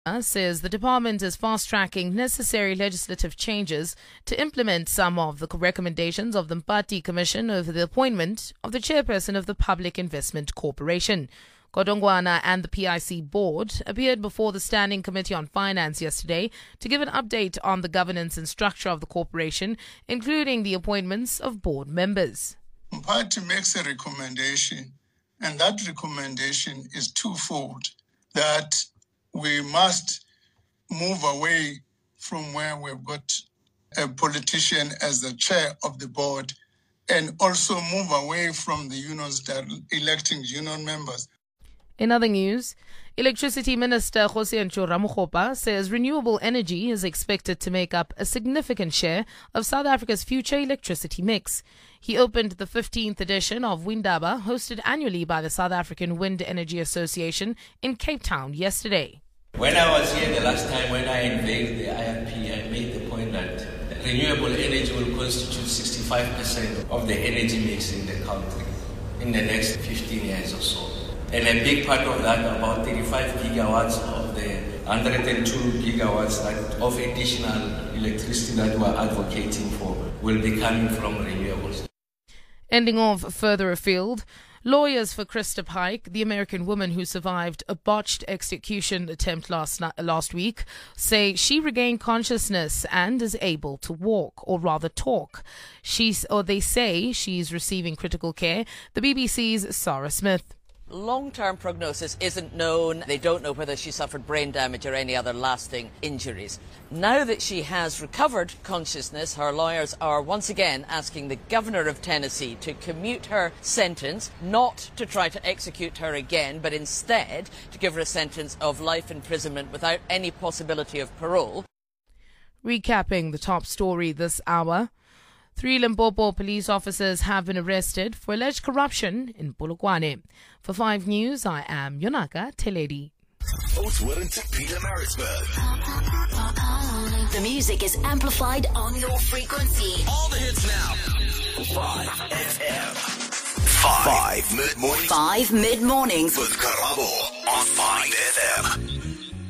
says the department is fast-tracking necessary legislative changes to implement some of the recommendations of the Mpati Commission over the appointment of the chairperson of the Public Investment Corporation. Godongwana and the PIC board appeared before the Standing Committee on Finance yesterday to give an update on the governance and structure of the corporation, including the appointments of board members. Mpati makes a recommendation, and that recommendation is twofold, that we must move away from where we've got a politician as the chair of the board, and also move away from the unions that are electing union members. In other news, Electricity Minister Kgosientsho Ramokgopa says renewable energy is expected to make up a significant share of South Africa's future electricity mix. He opened the 15th edition of Windaba, hosted annually by the South African Wind Energy Association in Cape Town yesterday. When I was here the last time, when I unveiled the IRP, I made the point that renewable energy will constitute 65% of the energy mix in the country in the next 15 years or so. And a big part of that, about 35 gigawatts of the 102 gigawatts of additional electricity that we're advocating for, will be coming from renewables. Ending off further afield, lawyers for Christa Pike, the American woman who survived a botched execution attempt last week, say she regained consciousness and is able to walk, or rather talk. They say she's receiving critical care. The BBC's Sarah Smith. Long-term prognosis isn't known. They don't know whether she suffered brain damage or any other lasting injuries. Now that she has recovered consciousness, her lawyers are once again asking the governor of Tennessee to commute her sentence, not to try to execute her again, but instead to give her a sentence of life imprisonment without any possibility of parole. Recapping the top story this hour, 3 Limpopo police officers have been arrested for alleged corruption in Polokwane. For 5 News, I am Yonaka Teledi. The music is amplified on your frequency. All the hits now. 5 FM. 5 mid-mornings. 5 mid-mornings. With Karabo on 5